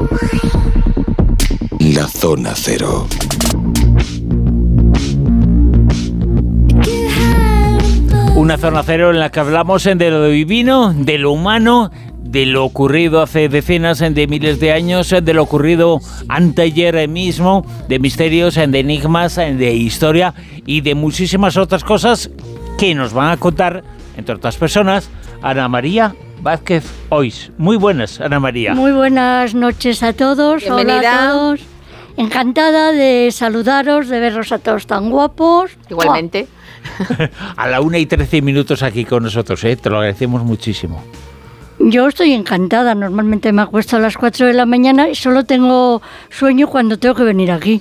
La Zona Cero. Una zona cero en la que hablamos de lo divino, de lo humano, de lo ocurrido hace decenas de miles de años, de lo ocurrido anteayer mismo, de misterios, de enigmas, de historia y de muchísimas otras cosas que nos van a contar, entre otras personas, Ana María Vázquez Ois. Muy buenas, Ana María. Muy buenas noches a todos. Bienvenida. Hola a todos. Encantada de saludaros, de veros a todos tan guapos. Igualmente. A la 1:13 aquí con nosotros, te lo agradecemos muchísimo. Yo estoy encantada. Normalmente me acuesto a las 4 de la mañana y solo tengo sueño cuando tengo que venir aquí.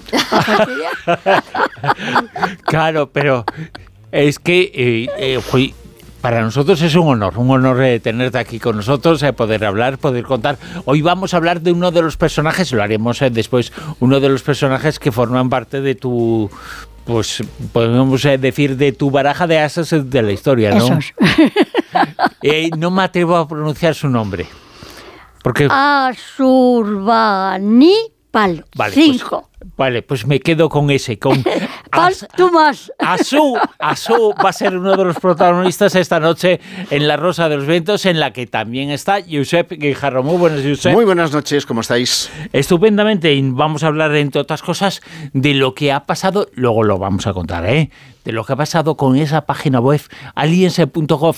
Claro, pero es que para nosotros es un honor tenerte aquí con nosotros, poder hablar, poder contar. Hoy vamos a hablar de uno de los personajes, lo haremos después, uno de los personajes que forman parte de tu, pues podemos decir, de tu baraja de asas de la historia, ¿no? Esos. No me atrevo a pronunciar su nombre. Porque Asurbanipal. Vale, 5. Pues me quedo con ese, con Tú más. Asu va a ser uno de los protagonistas esta noche en La Rosa de los Vientos, en la que también está Josep Guijarro. Muy buenas, Josep. Muy buenas noches, ¿cómo estáis? Estupendamente, y vamos a hablar, entre otras cosas, de lo que ha pasado, luego lo vamos a contar, de lo que ha pasado con esa página web aliens.gov